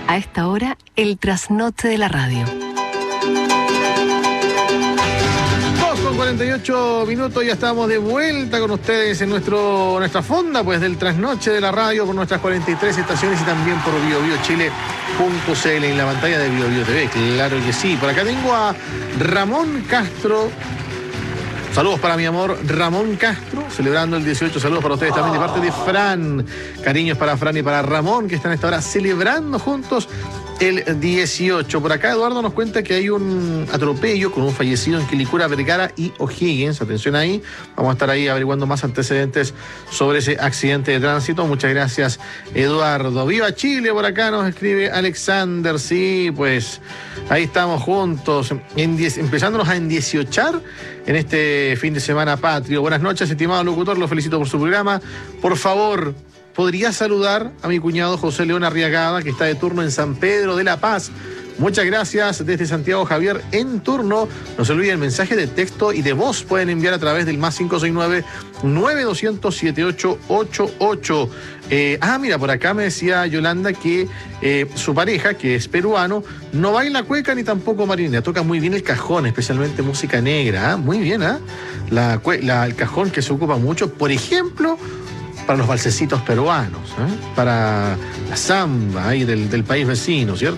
A esta hora, el trasnoche de la radio. 2:48 minutos, ya estamos de vuelta con ustedes en nuestra fonda pues del trasnoche de la radio por nuestras 43 estaciones y también por biobiochile.cl en la pantalla de BioBio TV, claro que sí. Por acá tengo a Ramón Castro. Saludos para mi amor Ramón Castro, celebrando el 18. Saludos para ustedes también de parte de Fran. Cariños para Fran y para Ramón, que están a esta hora celebrando juntos el 18. Por acá Eduardo nos cuenta que hay un atropello con un fallecido en Quilicura, Vergara y O'Higgins. Atención ahí, vamos a estar ahí averiguando más antecedentes sobre ese accidente de tránsito. Muchas gracias, Eduardo. ¡Viva Chile! Por acá nos escribe Alexander. Sí, pues ahí estamos juntos, empezándonos a endieciochar en este fin de semana patrio. Buenas noches, estimado locutor, lo felicito por su programa. Por favor, ¿podría saludar a mi cuñado José León Arriagada, que está de turno en San Pedro de la Paz? Muchas gracias desde Santiago, Javier, en turno. No se olviden, mensaje de texto y de voz pueden enviar a través del más 569-9200-7888. Mira, por acá me decía Yolanda que su pareja, que es peruano, no baila cueca ni tampoco marinera. Toca muy bien el cajón, especialmente música negra. Muy bien, el cajón que se ocupa mucho, por ejemplo, para los valsecitos peruanos, para la samba ahí del país vecino, ¿cierto?